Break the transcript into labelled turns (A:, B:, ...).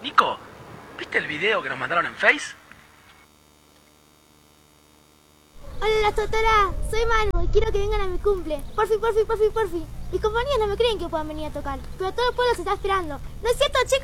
A: Nico, ¿viste el video que nos mandaron en Face?
B: Hola, doctora, soy Manu y quiero que vengan a mi cumple. Porfi. Mis compañeros no me creen que puedan venir a tocar, pero todo el pueblo se está esperando. ¿No es cierto, chicos?